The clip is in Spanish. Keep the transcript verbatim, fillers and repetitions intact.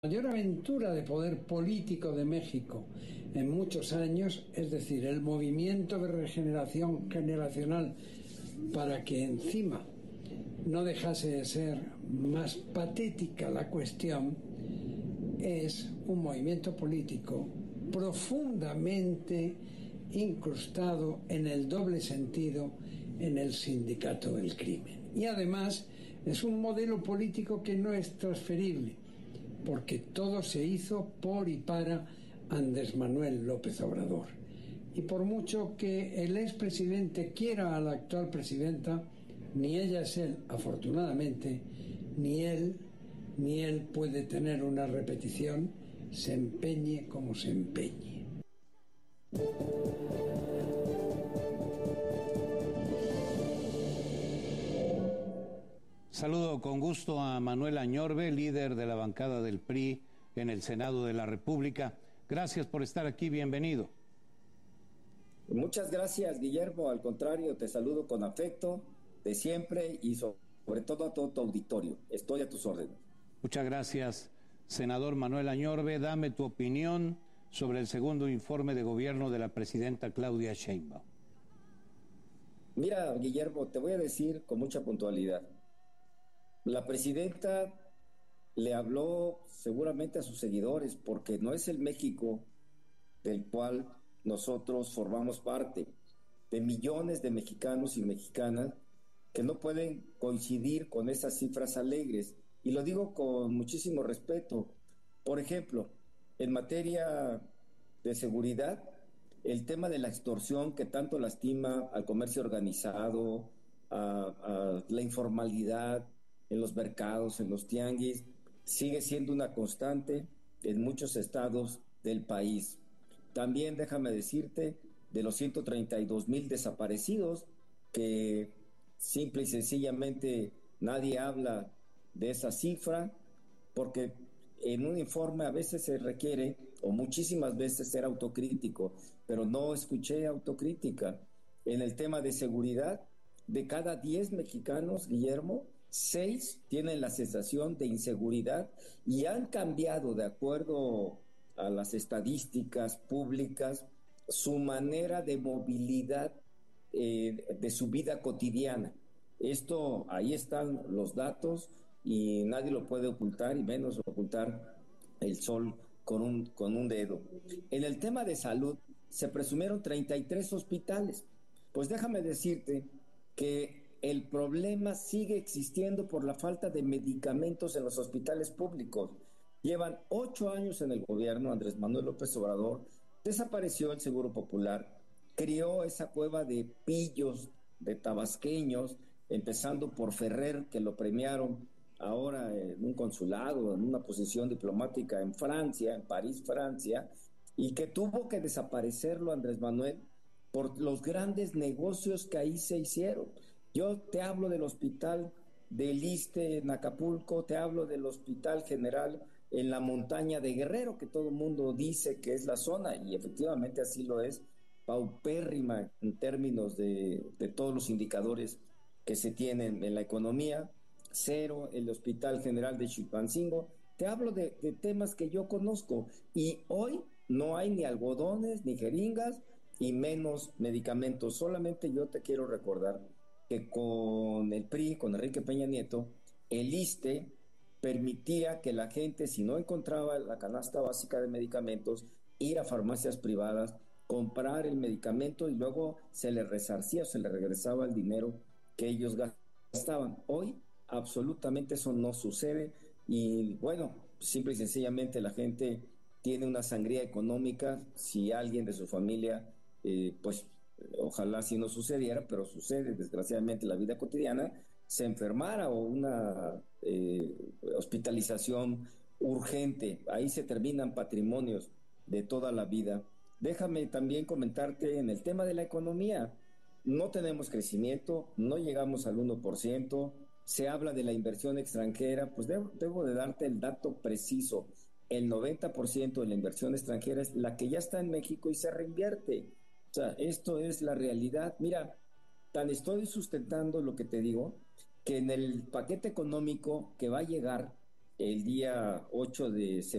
mayor aventura de poder político de México en muchos años, es decir, el movimiento de regeneración generacional para que encima no dejase de ser más patética la cuestión, es un movimiento político profundamente incrustado en el doble sentido en el sindicato del crimen. Y además es un modelo político que no es transferible, porque todo se hizo por y para Andrés Manuel López Obrador. Y por mucho que el expresidente quiera a la actual presidenta, ni ella es él, afortunadamente, ni él, ni él puede tener una repetición, se empeñe como se empeñe. Saludo con gusto a Manuel Añorbe, líder de la bancada del P R I en el Senado de la República. Gracias por estar aquí, bienvenido. Muchas gracias, Guillermo. Al contrario, te saludo con afecto de siempre y sobre todo a todo tu auditorio. Estoy a tus órdenes. Muchas gracias, senador Manuel Añorbe. Dame tu opinión sobre el segundo informe de gobierno de la presidenta Claudia Sheinbaum. Mira, Guillermo, te voy a decir con mucha puntualidad. La presidenta le habló seguramente a sus seguidores, porque no es el México del cual nosotros formamos parte, de millones de mexicanos y mexicanas que no pueden coincidir con esas cifras alegres. Y lo digo con muchísimo respeto. Por ejemplo, en materia de seguridad, el tema de la extorsión que tanto lastima al comercio organizado, a, a la informalidad en los mercados, en los tianguis, sigue siendo una constante en muchos estados del país. También déjame decirte de los ciento treinta y dos mil desaparecidos, que simple y sencillamente nadie habla de esa cifra, porque en un informe a veces se requiere, o muchísimas veces, ser autocrítico, pero no escuché autocrítica. En el tema de seguridad, de cada diez mexicanos, Guillermo, seis tienen la sensación de inseguridad y han cambiado, de acuerdo a las estadísticas públicas, su manera de movilidad eh, de su vida cotidiana. Esto, ahí están los datos y nadie lo puede ocultar, y menos ocultar el sol con un, con un dedo. En el tema de salud, se presumieron treinta y tres hospitales. Pues déjame decirte que el problema sigue existiendo por la falta de medicamentos en los hospitales públicos. Llevan ocho años en el gobierno Andrés Manuel López Obrador, desapareció el Seguro Popular, creó esa cueva de pillos, de tabasqueños, empezando por Ferrer, que lo premiaron ahora en un consulado, en una posición diplomática en Francia, en París, Francia, y que tuvo que desaparecerlo Andrés Manuel por los grandes negocios que ahí se hicieron. Yo te hablo del hospital del Iste en Acapulco, te hablo del Hospital General en la montaña de Guerrero, que todo el mundo dice que es la zona, y efectivamente así lo es, paupérrima en términos de, de todos los indicadores que se tienen en la economía, cero, el Hospital General de Chilpancingo. Te hablo de, de temas que yo conozco, y hoy no hay ni algodones, ni jeringas, y menos medicamentos. Solamente yo te quiero recordar que con el P R I, con Enrique Peña Nieto, el Iste permitía que la gente, si no encontraba la canasta básica de medicamentos, ir a farmacias privadas, comprar el medicamento y luego se le resarcía o se le regresaba el dinero que ellos gastaban. Hoy absolutamente eso no sucede, y bueno, simple y sencillamente la gente tiene una sangría económica. Si alguien de su familia, eh, pues ojalá si no sucediera, pero sucede desgraciadamente en la vida cotidiana, se enfermara o una eh, hospitalización urgente, ahí se terminan patrimonios de toda la vida. Déjame también comentarte en el tema de la economía. No tenemos crecimiento, no llegamos al uno por ciento, se habla de la inversión extranjera, pues debo, debo de darte el dato preciso. El noventa por ciento de la inversión extranjera es la que ya está en México y se reinvierte. O sea, esto es la realidad. Mira, tan estoy sustentando lo que te digo, que en el paquete económico que va a llegar el día ocho de septiembre